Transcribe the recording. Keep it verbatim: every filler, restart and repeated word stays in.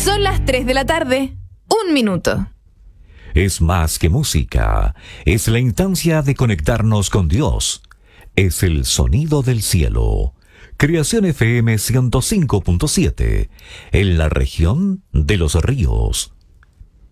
Son las tres de la tarde, un minuto. Es más que música, es la instancia de conectarnos con Dios. Es el sonido del cielo. Creación F M ciento cinco punto siete, en la región de Los Ríos.